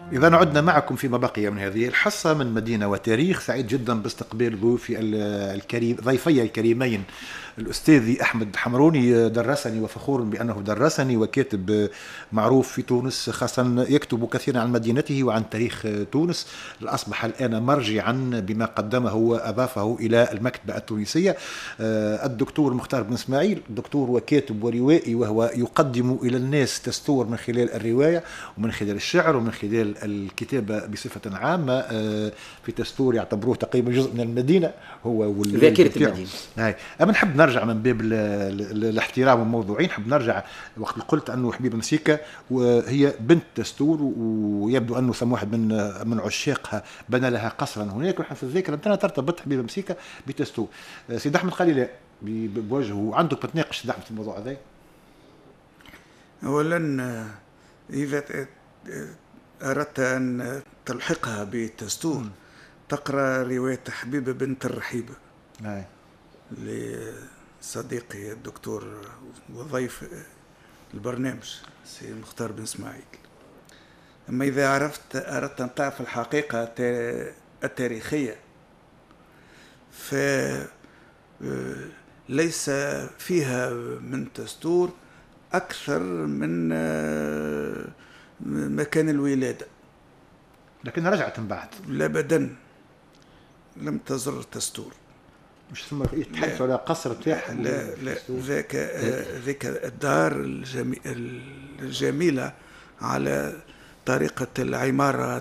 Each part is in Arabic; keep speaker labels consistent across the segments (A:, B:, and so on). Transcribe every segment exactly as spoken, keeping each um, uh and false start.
A: إذا عدنا معكم فيما بقي من هذه الحصة من مدينة وتاريخ. سعيد جدا باستقبال ضيوفي الكريم ضيفي الكريمين الأستاذ أحمد حمروني، درسني وفخور بأنه درسني، وكاتب معروف في تونس، خاصة يكتب كثيرا عن مدينته وعن تاريخ تونس. أصبح الآن مرجعا بما قدمه وأضافه إلى المكتبة التونسية. الدكتور مختار بن إسماعيل دكتور وكاتب وروائي، وهو يقدم إلى الناس تستور من خلال الرواية ومن خلال الشعر ومن خلال الكتابة بصفة عامة. في تستور يعتبروه تقريبا جزء من المدينة، هو
B: ذاكرة المدينة.
A: هاي أما نحب نرجع من باب الاحترام والموضوعين، نحب نرجع وقت قلت أنه حبيبة مسيكة وهي بنت تستور، ويبدو أنه ثم واحد من من عشاقها بنى لها قصرا هناك، ونحن في الذاكرة نتاعنا ترتبط حبيبة مسيكة بتستور. سيد أحمد قال لي لا بوجهه، عندك بتناقش سيد أحمد في الموضوع هذا؟
C: أولا إذا أردت أن تلحقها بتستور م. تقرأ رواية حبيبة بنت الرحيبة
A: هاي
C: لصديقي الدكتور وضيف البرنامج سي مختار بن إسماعيل. أما إذا عرفت أردت أن تعرف الحقيقة التاريخية فليس فيها من تستور أكثر من مكان الولادة،
A: لكن رجعت من بعد.
C: لا أبدا لم تزر تستور.
A: مش ثم يتحدثوا على قصر تاعها؟
C: لا لا ذاك ذاك الدار الجمي الجميلة على طريقة العمارات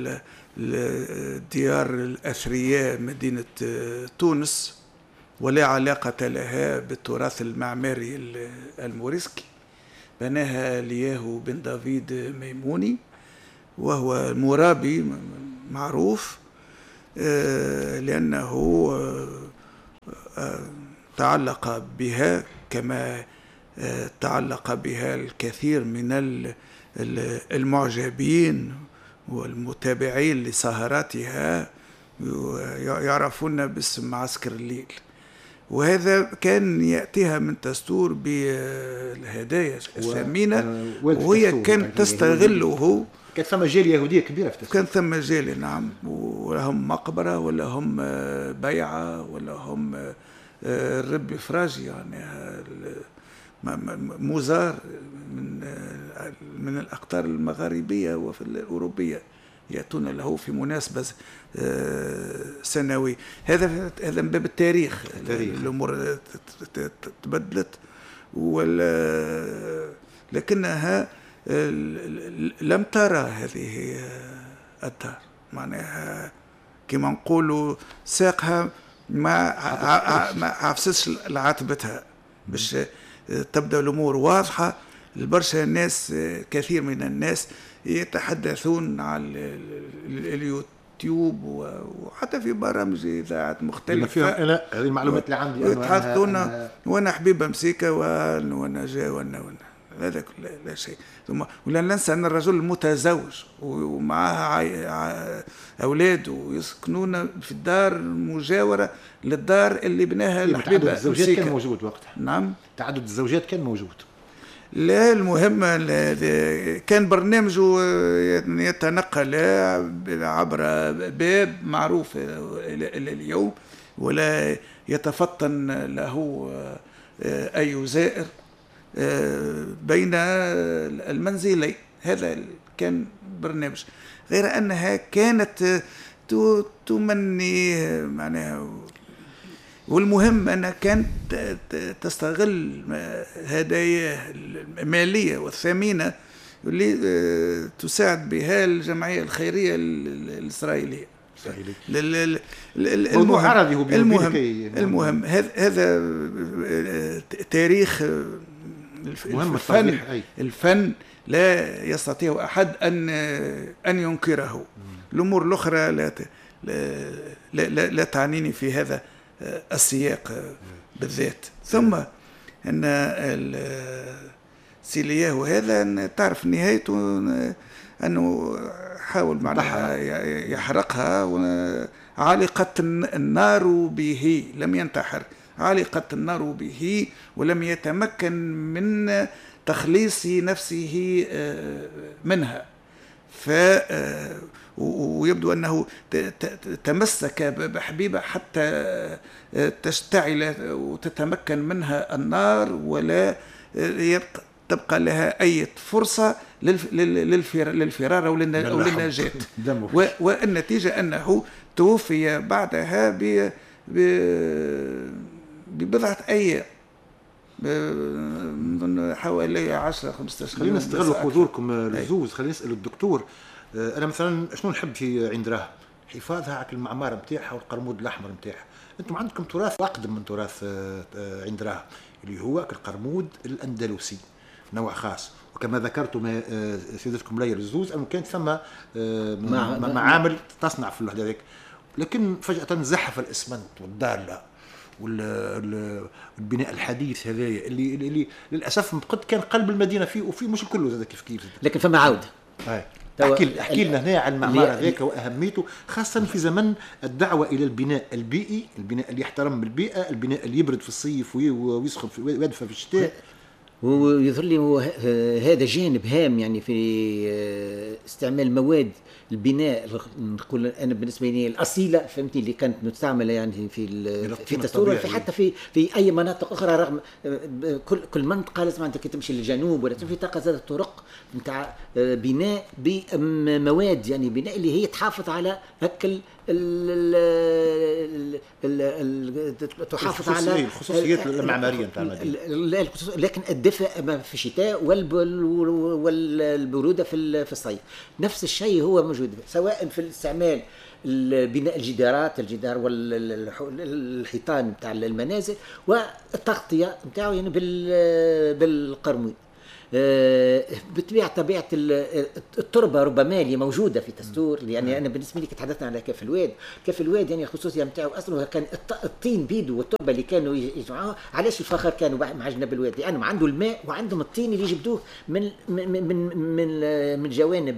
C: الديار الأثرياء مدينة تونس، ولا علاقة لها بالتراث المعماري الموريسكي. بناها لياهو بن دافيد ميموني، وهو مرابي معروف لأنه تعلق بها كما تعلق بها الكثير من المعجبين والمتابعين لسهراتها، يعرفون باسم معسكر الليل. وهذا كان يأتيها من تستور بالهدايا الثمينة، وهي كانت تستغله.
A: كانت ثم جالية يهودية كبيرة في تستور.
C: كان ثم جالية نعم، ولهم مقبرة ولا هم بيعة ولا هم الرب فراجي، يعني مزار من من الأقطار المغاربية وفي الأوروبية يأتون له في مناسبة سنوية. هذا هذا من باب التاريخ. الأمور تبدلت ولا لكنها لم ترى هذه الدار، معناها كما نقولوا ساقها ما ما عفستش لعتبتها باش تبدأ الأمور واضحة لبرشا الناس. كثير من الناس يتحدثون على اليوتيوب وحتى في برامج إذاعات مختلفة.
A: لا هذه المعلومات اللي عندي
C: يتحدثون أنا وأنا حبيبة مسيكة وأنا جا وأنا وأنا هذا لا شيء. ثم ولا ننسى أن الرجل متزوج ومعها أولاد ويسكنون في الدار المجاورة للدار اللي بناها الحبيبة.
A: الزوجات كان موجود وقتها؟
C: نعم
A: تعدد الزوجات كان موجود.
C: لا المهم كان برنامجه يتنقل عبر باب معروف إلى اليوم، ولا يتفطن له أي زائر بين المنزلين. هذا كان برنامج، غير أنها كانت تمني معناها. والمهم أنها كانت تستغل هدايا المالية والثمينة اللي تساعد بها الجمعية الخيرية الإسرائيلية.
A: المهم عربي هو
C: المهم, المهم هذا تاريخ الفن. الفن لا يستطيع أحد أن أن ينكره. الأمور الأخرى لا لا لا, لا تعنيني في هذا السياق بالذات. ثم أن سيلياه هذا تعرف نهايته أنه حاول معناها يحرقها، وعلقت النار به، لم ينتحر، علقت النار به ولم يتمكن من تخليص نفسه منها. ف ويبدو أنه تمسك بحبيبة حتى تشتعل وتتمكن منها النار ولا يبقى تبقى لها أي فرصة للفرار أو للنجاة. والنتيجة أنه توفي بعدها ببضعة أيام، حوالي عشرة خمسة عشر.
A: خلينا نستغل حضوركم الزوز. خلينا نسأل الدكتور. أنا مثلا شنو نحب في عند راه حفاظها على المعمار نتاعها والقرمود الأحمر نتاعها. أنتم عندكم تراث أقدم من تراث عند راه اللي هو القرمود الأندلسي نوع خاص، وكما ذكرتم سيدتكم ليلى الزوز أنه كانت ثم معامل تصنع في الوحدة ذيك، لكن فجأة زحف الإسمنت والضالة والبناء الحديث هذايا اللي, اللي للأسف قد كان قلب المدينة فيه وفي مش كله زاد كيف كيف،
B: لكن فما عودة.
A: احكي احكي لنا هنا عن المعمار هذاك واهميته، خاصه في زمن الدعوه الى البناء البيئي، البناء اللي يحترم البيئه، البناء اللي يبرد في الصيف ويسخن في ويدفى في الشتاء.
B: ويظهر لي هذا جانب هام يعني في استعمال مواد البناء، نقول انا بالنسبه لي الاصيله فهمتني اللي كانت مستعمله يعني في في التستور في حتى في في اي مناطق اخرى، رغم كل كل منطقه لازم انت تمشي للجنوب ولا في طاقه زادت طرق نتاع بناء بمواد يعني بناء اللي هي تحافظ على هكل تحافظ على
A: الخصوصيات المعماريه نتاع
B: المدينه، لكن الدفء في الشتاء والبروده في الصيف. نفس الشيء هو موجود سواء في الاستعمال بناء الجدارات الجدار والحيطان نتاع المنازل والتغطيه نتاعو يعني بالقرميد. بطبيعة طبيعة التربة ربما اللي موجودة في تستور، يعني أنا بالنسبة لي تحدثنا على كاف الواد. كاف الواد يعني الخصوصية نتاعو أصله كان الطين بيدو والتربة اللي كانوا يجمعوها. علاش الفخر كانوا مع جنب الواد؟ لأنهم يعني عنده الماء وعندهم الطين اللي يجبدوه من من من من, من جوانب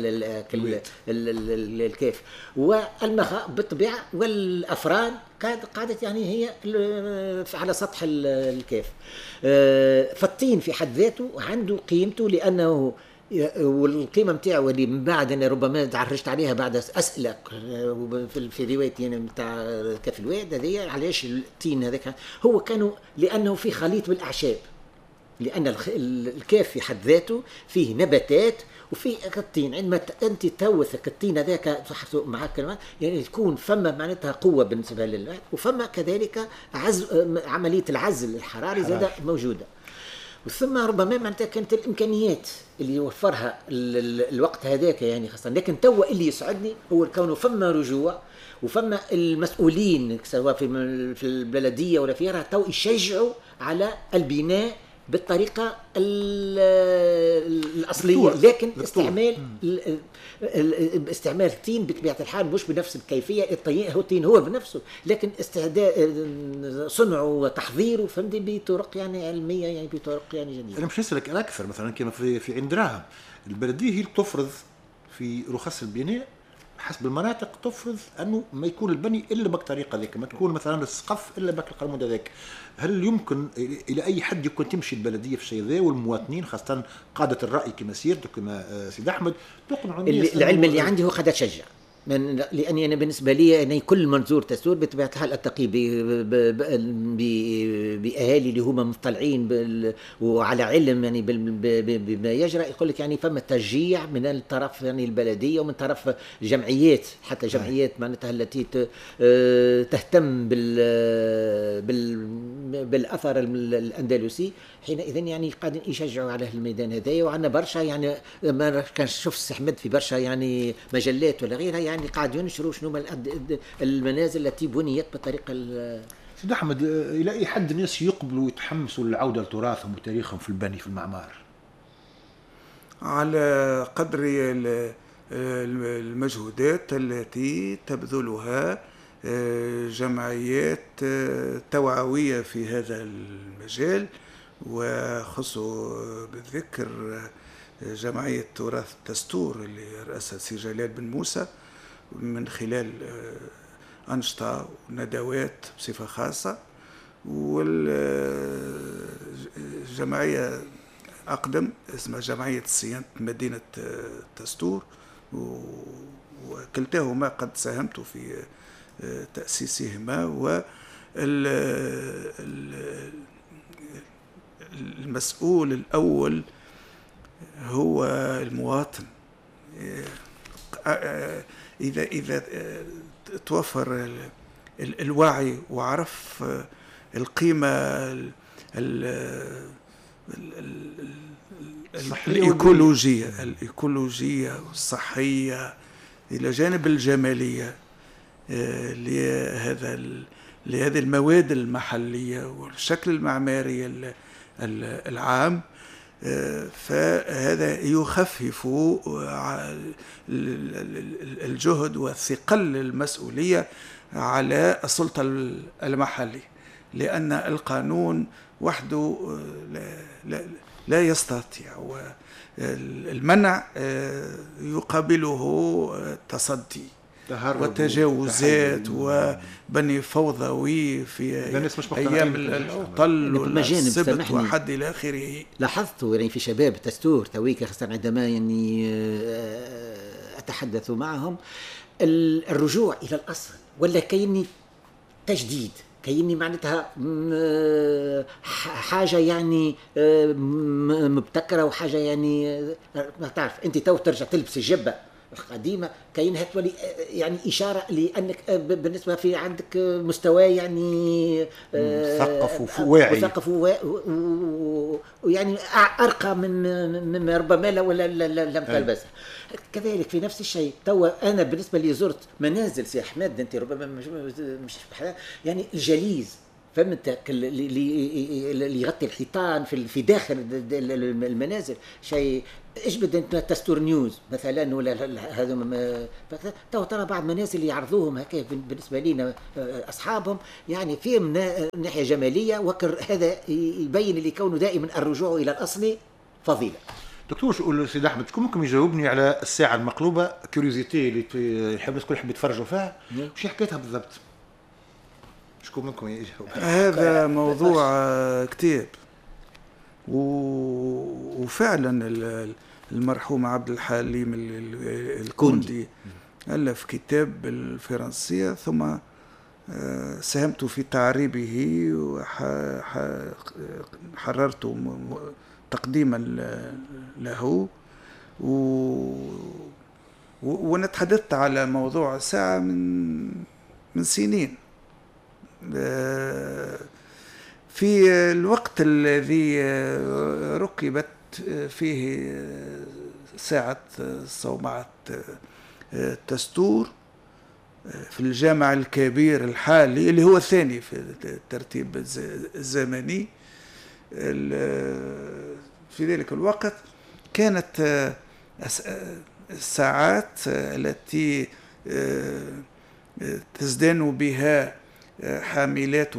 B: الكاف، والمخا بالطبيعة والأفران قاعدت يعني هي على سطح الكاف. فالطين في حد ذاته عنده قيمته، لأنه والقيمة متاعه اللي من بعد أنا ربما تعرجت عليها بعد أسئلة في روايتي يعني متاع كاف الواد هذه. علاش الطين هذاك هو كانوا لأنه في خليط بالأعشاب، لأن الكاف في حد ذاته فيه نباتات وفي الطين. عندما انت توثق الطين هذاك معك كلمات يعني تكون فما معناتها قوه بالنسبه للواحد، وفما كذلك عزل عمليه العزل الحراري زاد موجوده. وثم ربما معناتها كانت الامكانيات اللي يوفرها الوقت هذاك يعني خاصه. لكن توا اللي يسعدني هو كونه فما رجوع وفما المسؤولين سواء في في البلديه ولا فيها تو يشجعوا على البناء بالطريقة الأصلية، لكن استعمال استعمال الطين بطبيعة الحال مش بنفس الكيفية. الطين هو الطين هو بنفسه، لكن استعداد صنعه وتحضيره فهمت بطرق يعني علمية يعني بطرق يعني جديدة.
A: أنا مش نسألك أكثر مثلا كما في في عند راهم البلدية هي تفرض في رخص البناء حسب المناطق، تفرض انه ما يكون البني الا بطريقه ذيك، ما تكون مثلا السقف الا بك القرمود هذاك. هل يمكن الى اي حد يمكن تمشي البلديه في الشيء ذا والمواطنين خاصه قاده الراي كما سيرته كما سيد احمد تقنعوا الناس؟
B: العلم اللي عندي هو قاعد اتشجع من لاني انا بالنسبه لي انا كل منظور تسور بطبيعه الحال التقي باهالي اللي هما مطلعين وعلى علم يعني بما يجرى. يقول لك يعني فما تشجيع من الطرف يعني البلديه ومن طرف جمعيات، حتى جمعيات معناتها التي تهتم بال بالاثر الاندلسي حينئذ يعني قاعدين يشجعوا على الميدان هذايا. وعندنا برشا يعني ما كان شوف احمد في برشا يعني مجلات ولا غيرها يعني قاعد ينشروا شنو المنازل التي بنيت بطريقه.
A: سيد احمد الى اي حد الناس يقبلوا ويتحمسوا للعوده لتراثهم وتاريخهم في البني في المعمار؟
C: على قدر المجهودات التي تبذلها جمعيات توعويه في هذا المجال، وخص بالذكر جمعية تراث الدستور اللي رأسها سي جلال بن موسى من خلال أنشطة وندوات بصفة خاصة، والجمعية أقدم اسمها جمعية صيانة مدينة تستور، وكلتاهما قد ساهمت في تأسيسهما. والمسؤول الأول هو المواطن. إذا إذا توفر الوعي وعرف القيمة الإيكولوجية الإيكولوجية والصحية إلى جانب الجمالية لهذا لهذه المواد المحلية والشكل المعماري العام، فهذا يخفف الجهد وثقل المسؤولية على السلطة المحلية، لأن القانون وحده لا, لا, لا يستطيع، والمنع يقابله تصدي وتجاوزات وبني فوضوي في أيام العطل والسبت وحد إلى آخره.
B: لاحظت يعني في شباب تستور تويك خاصة عندما يعني أتحدث معهم الرجوع إلى الأصل، ولا كيني تجديد، كيني معناتها حاجة يعني مبتكرة وحاجة يعني ما تعرف أنت تو ترجع تلبس الجبة القديمة كاين هتولي يعني إشارة لأنك بالنسبة في عندك مستوى يعني
A: مثقف وواعي
B: مثقف ويعني أرقى من من ربما لا ولا لم تلبسها. كذلك في نفس الشيء توا أنا بالنسبة لي زرت منازل سي أحمد أنت ربما مش يعني الجليز فهمت اللي يغطي الحيطان في في داخل المنازل شيء اجبد انت تستور نيوز مثلا ولا هذا تو ترى بعض منازل يعرضوهم هكا بالنسبه لنا اصحابهم يعني فيهم ناحيه جماليه، وكر هذا يبين اللي كونه دائما الرجوع الى الاصل فضيله.
A: دكتور شو سيد احمد شكون ممكن يجاوبني على الساعه المقلوبه كيوريوزيتي اللي يحب الكل يحب يتفرجوا فيها وش حكايتها بالضبط؟ شكون منكم يجاوب؟
C: هذا موضوع كتاب، وفعلا المرحوم عبد الحليم الكندي ألف كتاب بالفرنسية، ثم ساهمت في تعريبه وحررت تقديما له، ونتحدثت على موضوع ساعة من من سنين. في الوقت الذي ركبت فيه ساعة صومعة تستور في الجامع الكبير الحالي اللي هو الثاني في الترتيب الزمني، في ذلك الوقت كانت الساعات التي تزدان بها حاملات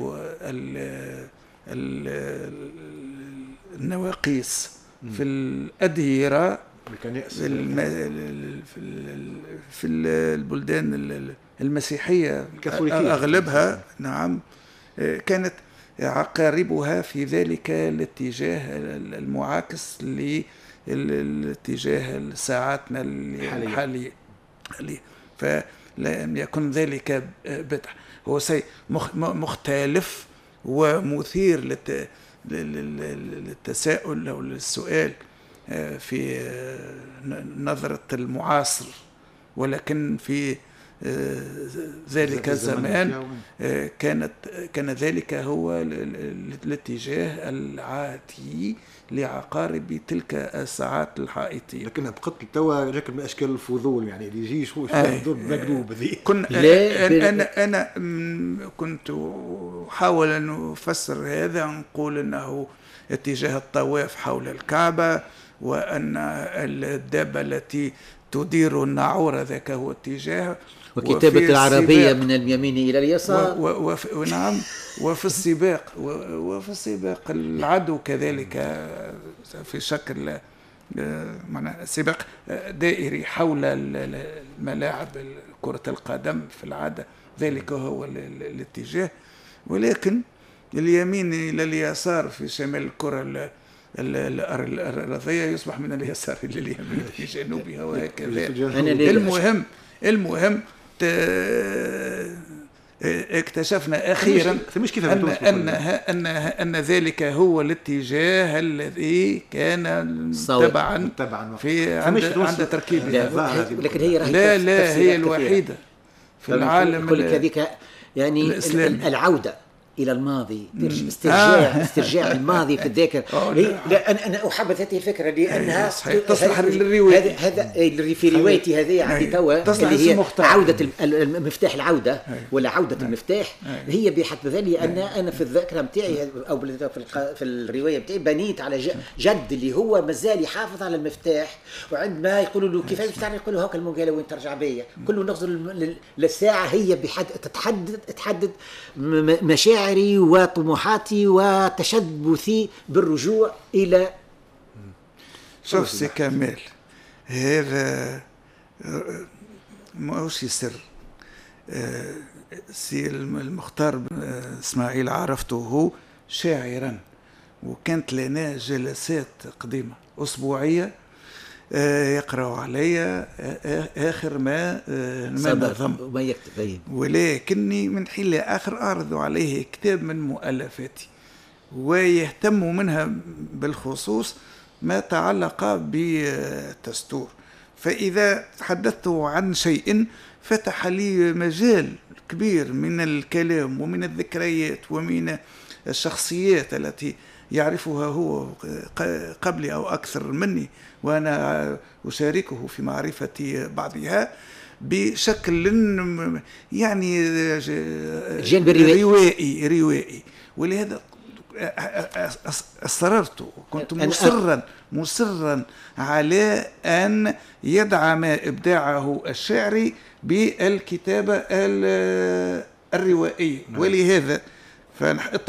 C: النواقيس في الأدهرة في البلدان المسيحية أغلبها، نعم، كانت عقاربها في ذلك الاتجاه المعاكس لاتجاه ساعاتنا الحالية، فلم يكن ذلك بدع، هو شيء مختلف ومثير للتساؤل أو للسؤال في نظرة المعاصر، ولكن في ذلك الزمان كانت كان ذلك هو الاتجاه العادي لعقارب تلك الساعات الحائطية.
A: لكن بقت توا شكل من اشكال الفضول، يعني اللي يجي شو الفضول مقلوب ذي.
C: كنا انا انا كنت احاول ان افسر هذا، نقول انه اتجاه الطواف حول الكعبة، وان الدابة التي تدير الناعورة ذاك هو اتجاه،
B: وكتابة العربية من اليمين إلى اليسار،
C: ونعم، وفي السباق وفي السباق العدو كذلك في شكل معنى سباق دائري حول الملاعب كرة القدم في العادة، ذلك هو الاتجاه، ولكن اليمين إلى اليسار في شمال الكرة الأرضية يصبح من اليسار إلى اليمين في جنوبها وهكذا.
B: أنا
C: المهم المهم اكتشفنا أخيرا أن أن أن أن ذلك هو الاتجاه الذي كان تبعا في عند عند تركيب.
B: لكن هي
C: لا لا هي الوحيدة في العالم
B: هذيك يعني الإسلامي. العودة إلى الماضي، استرجاع آه. استرجاع الماضي في الذاكرة. لا أنا أنا أحبذ هذه الفكرة لأنها
C: تصلح للرواية.
B: هذا هذا في روايتي هذه عندي توا اللي هي عودة المفتاح العودة ولا عودة المفتاح. هي بحد ذلك أن أنا في الذاكرة متاعي أو في الرواية متاعي بنيت على جد اللي هو مازال يحافظ على المفتاح، وعندما يقولوا له كيف تعرف يقولوا هاك المقالة وين ترجع بيا كله نغزل للساعة. هي بحد تتحدد تحدد مشاعر وطموحاتي وتشبثي بالرجوع إلى.
C: شوف سي كمال، هذا ماهوش سر. سي المختار اسماعيل عرفته شاعرا، وكانت لنا جلسات قديمة أسبوعية يقرأ علي آخر ما ما نظم
B: ما يكتب،
C: ولكني من حين لآخر أعرض عليه كتاب من مؤلفاتي، ويهتم منها بالخصوص ما تعلق بالدستور. فإذا تحدثت عن شيء فتح لي مجال كبير من الكلام ومن الذكريات ومن الشخصيات التي يعرفها هو قبلي أو أكثر مني، وأنا أشاركه في معرفة بعضها بشكل يعني روائي روائي ولهذا أصررت، كنت مصرا مصرا على أن يدعم إبداعه الشعري بالكتابة الروائية. ولهذا